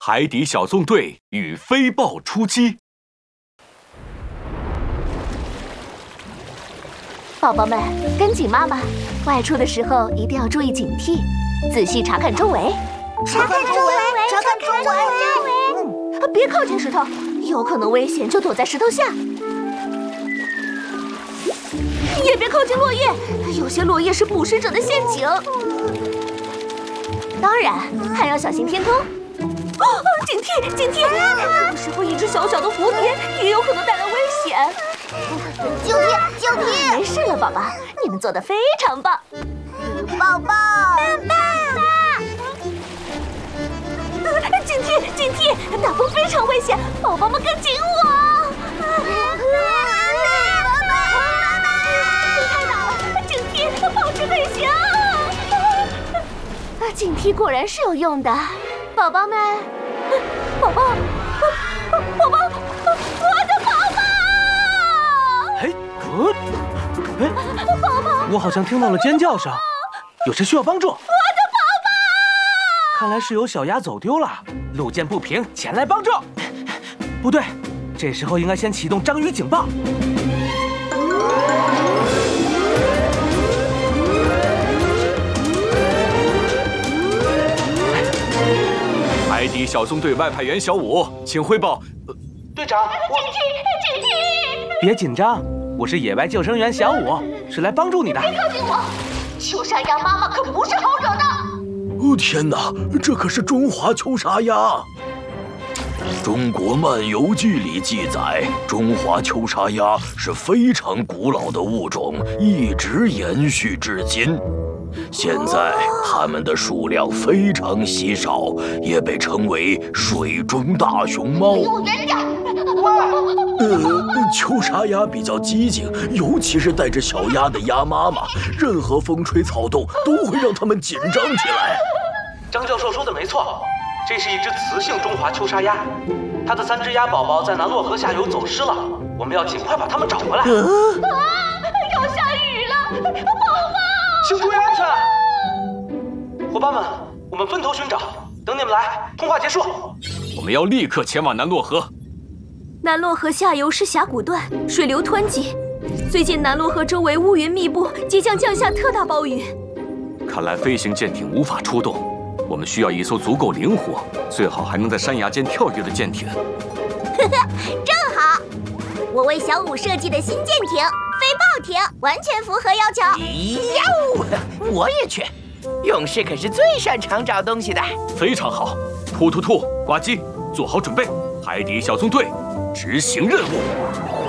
海底小纵队与飞豹出击。 宝宝们，跟紧妈妈，外出的时候一定要注意警惕，仔细查看周围。 查看周围，查看周围。 别靠近石头，有可能危险，就躲在石头下。也别靠近落叶，有些落叶是捕食者的陷阱。当然，还要小心天空。警惕，警惕！有的时候一只小小的蝴蝶也有可能带来危险。 警惕，警惕！ 没事了，宝宝，你们做得非常棒。 宝宝， 棒棒！警惕，警惕！大风非常危险，宝宝们跟紧我！太大了，警惕，保持飞行！警惕果然是有用的，宝宝们，宝宝，宝宝，我的宝宝！ 哎， 宝宝， 我好像听到了尖叫声，有谁需要帮助？ 我的宝宝！ 看来是有小鸭走丢了，路见不平前来帮助。不对，这时候应该先启动章鱼警报。 海底小纵队外派员小五，请汇报。 队长， 警惕！ 别紧张，我是野外救生员小五，是来帮助你的。 别靠近我！秋沙鸭妈妈可不是好惹的。 哦天哪，这可是中华秋沙鸭！《中国漫游记》里记载，中华秋沙鸭是非常古老的物种，一直延续至今。现在它们的数量非常稀少，也被称为水中大熊猫。 离我远点！ 秋沙鸭比较机警，尤其是带着小鸭的鸭妈妈，任何风吹草动都会让它们紧张起来。 张教授说的没错，这是一只雌性中华秋沙鸭，它的3只鸭宝宝在南洛河下游走失了，我们要尽快把它们找回来。 要下雨了，宝宝！ 请注意安全！伙伴们，我们分头寻找，等你们来，通话结束。 我们要立刻前往南洛河。 南洛河下游是峡谷段，水流湍急。最近南洛河周围乌云密布，即将降下特大暴雨。 看来飞行舰艇无法出动，我们需要一艘足够灵活，最好还能在山崖间跳跃的舰艇。 正好，我为小五设计的新舰艇飞豹艇完全符合要求。 哟，我也去。勇士可是最擅长找东西的。 非常好，突突突，呱唧，做好准备，海底小纵队执行任务。